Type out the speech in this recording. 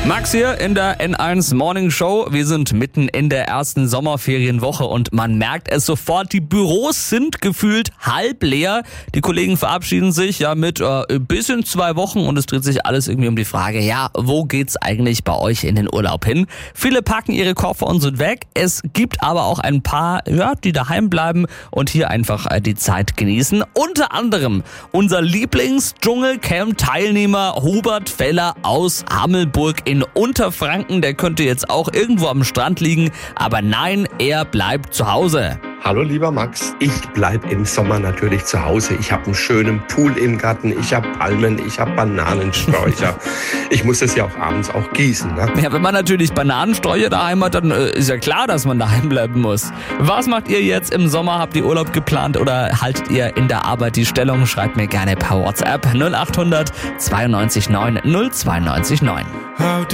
Max hier in der N1 Morning Show. Wir sind mitten in der ersten Sommerferienwoche und man merkt es sofort, die Büros sind gefühlt halb leer. Die Kollegen verabschieden sich ja mit bis in 2 Wochen und es dreht sich alles irgendwie um die Frage, ja, wo geht's eigentlich bei euch in den Urlaub hin? Viele packen ihre Koffer und sind weg. Es gibt aber auch ein paar, ja, die daheim bleiben und hier einfach die Zeit genießen. Unter anderem unser Lieblings-Dschungelcamp-Teilnehmer Hubert Feller aus Hammelburg in Unterfranken. Der könnte jetzt auch irgendwo am Strand liegen, aber nein, er bleibt zu Hause. Hallo lieber Max, ich bleib im Sommer natürlich zu Hause. Ich habe einen schönen Pool im Garten, ich habe Palmen, ich habe Bananensträucher. Ich muss das ja auch abends auch gießen. Ne? Ja, wenn man natürlich Bananensträucher daheim hat, dann ist ja klar, dass man daheim bleiben muss. Was macht ihr jetzt im Sommer? Habt ihr Urlaub geplant oder haltet ihr in der Arbeit die Stellung? Schreibt mir gerne per WhatsApp 0800 92 9 092 9.